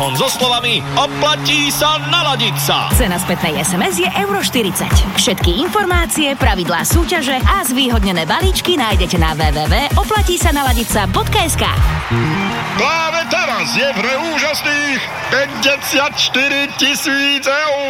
telefón so slovami oplatí sa naladiť sa. Cena spätnej SMS je €40. Všetky informácie, pravidlá súťaže a zvýhodnené balíčky nájdete na www.oplatísanaladiť.sk. Práve teraz je v hre úžasných 54 000 eur.